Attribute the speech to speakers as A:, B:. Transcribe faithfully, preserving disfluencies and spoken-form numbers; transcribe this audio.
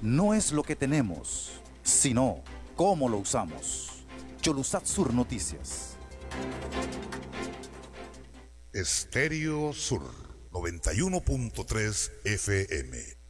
A: no es lo que tenemos, sino cómo lo usamos. Cholusat Sur Noticias.
B: Estéreo Sur noventa y uno punto tres F M.